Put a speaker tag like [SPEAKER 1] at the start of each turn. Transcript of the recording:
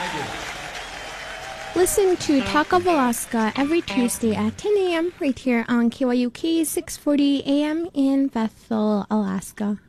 [SPEAKER 1] Listen to Talk of Alaska every Tuesday at 10 a.m. right here on KYUK 640 AM in Bethel, Alaska.